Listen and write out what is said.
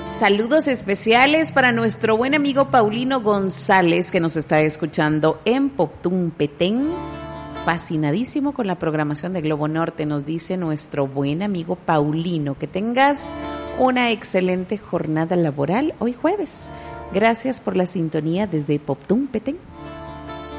Saludos especiales para nuestro buen amigo Paulino González, que nos está escuchando en Poptún, Petén. Fascinadísimo con la programación de Globo Norte, nos dice nuestro buen amigo Paulino. Que tengas una excelente jornada laboral hoy jueves. Gracias por la sintonía desde Poptún, Petén.